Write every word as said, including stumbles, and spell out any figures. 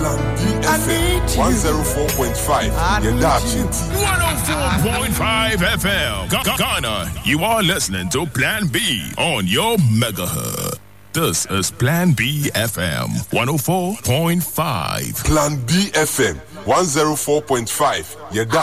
F M one oh four point five. one oh four point five F M. Ghana, you are listening to Plan B on your megahertz. This is Plan B F M one oh four point five. Plan B F M one oh four point five.